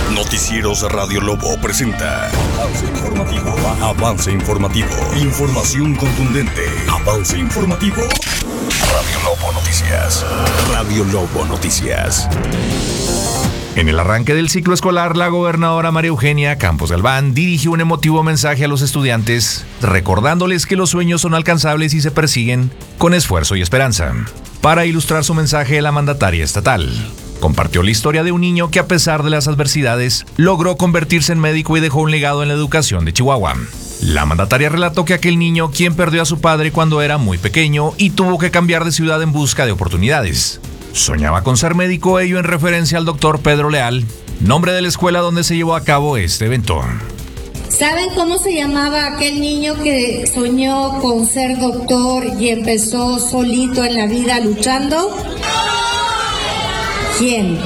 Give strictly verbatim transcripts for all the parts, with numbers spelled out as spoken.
Noticieros Radio Lobo presenta Avance Informativo. Avance Informativo. Información contundente. Avance Informativo. Radio Lobo Noticias. Radio Lobo Noticias. En el arranque del ciclo escolar, la gobernadora María Eugenia Campos Galván dirigió un emotivo mensaje a los estudiantes, recordándoles que los sueños son alcanzables y se persiguen con esfuerzo y esperanza. Para ilustrar su mensaje, la mandataria estatal compartió la historia de un niño que, a pesar de las adversidades, logró convertirse en médico y dejó un legado en la educación de Chihuahua. La mandataria relató que aquel niño, quien perdió a su padre cuando era muy pequeño y tuvo que cambiar de ciudad en busca de oportunidades, soñaba con ser médico, ello en referencia al doctor Pedro Leal, nombre de la escuela donde se llevó a cabo este evento. ¿Saben cómo se llamaba aquel niño que soñó con ser doctor y empezó solito en la vida luchando? ¿Quién?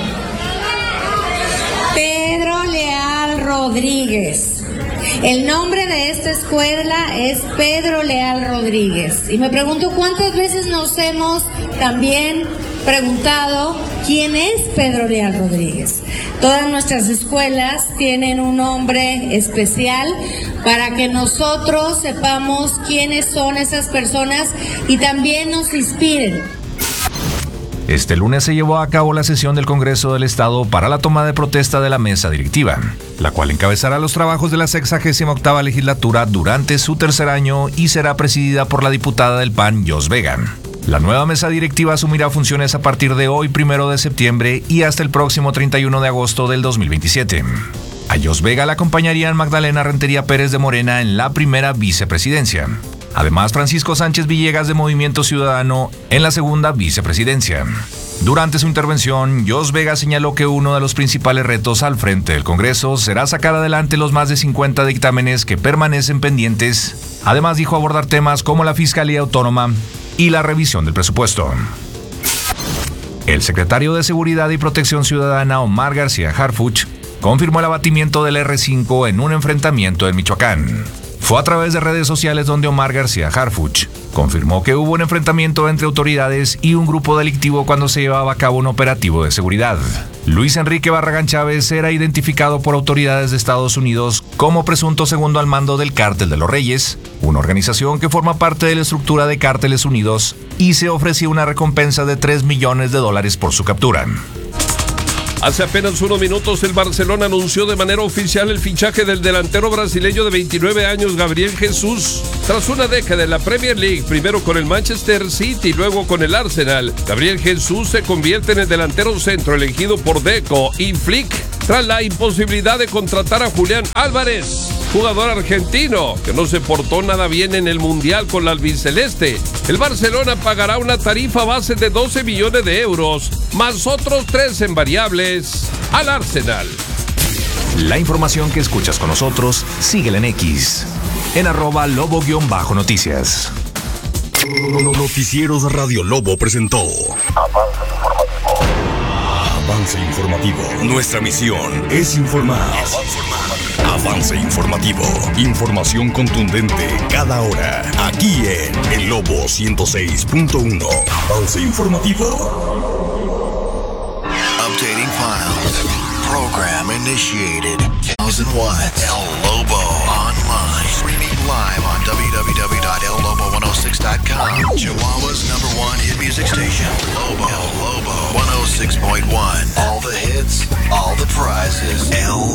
Pedro Leal Rodríguez. El nombre de esta escuela es Pedro Leal Rodríguez. Y me pregunto cuántas veces nos hemos también preguntado quién es Pedro Leal Rodríguez. Todas nuestras escuelas tienen un nombre especial para que nosotros sepamos quiénes son esas personas y también nos inspiren. Este lunes se llevó a cabo la sesión del Congreso del Estado para la toma de protesta de la mesa directiva, la cual encabezará los trabajos de la sexagésima octava legislatura durante su tercer año y será presidida por la diputada del P A N, Jos Vega. La nueva mesa directiva asumirá funciones a partir de hoy, primero de septiembre, y hasta el próximo treinta y uno de agosto del dos mil veintisiete. A Jos Vega la acompañarían Magdalena Rentería Pérez de Morena en la primera vicepresidencia. Además, Francisco Sánchez Villegas de Movimiento Ciudadano en la segunda vicepresidencia. Durante su intervención, Jos Vega señaló que uno de los principales retos al frente del Congreso será sacar adelante los más de cincuenta dictámenes que permanecen pendientes. Además, dijo abordar temas como la Fiscalía Autónoma y la revisión del presupuesto. El secretario de Seguridad y Protección Ciudadana, Omar García Harfuch, confirmó el abatimiento del erre cinco en un enfrentamiento en Michoacán. Fue a través de redes sociales donde Omar García Harfuch confirmó que hubo un enfrentamiento entre autoridades y un grupo delictivo cuando se llevaba a cabo un operativo de seguridad. Luis Enrique Barragán Chávez era identificado por autoridades de Estados Unidos como presunto segundo al mando del Cártel de los Reyes, una organización que forma parte de la estructura de Cárteles Unidos, y se ofrecía una recompensa de tres millones de dólares por su captura. Hace apenas unos minutos el Barcelona anunció de manera oficial el fichaje del delantero brasileño de veintinueve años, Gabriel Jesús. Tras una década en la Premier League, primero con el Manchester City y luego con el Arsenal, Gabriel Jesús se convierte en el delantero centro elegido por Deco y Flick tras la imposibilidad de contratar a Julián Álvarez, jugador argentino que no se portó nada bien en el Mundial con la albiceleste. El Barcelona pagará una tarifa base de doce millones de euros, más otros tres en variables, al Arsenal. La información que escuchas con nosotros, síguela en X, en arroba lobo-noticias. Noticieros Radio Lobo presentó Avance Informativo. Avance Informativo. Nuestra misión es informar. Avance Informativo. Información contundente cada hora. Aquí en El Lobo ciento seis punto uno. Avance Informativo. Updating files. Program initiated. one thousand watts. El Lobo online. Streaming live on w w w dot el lobo one oh six dot com. Chihuahua's number one hit music station. Lobo. El Lobo one oh six point one. All the hits, all the prizes. El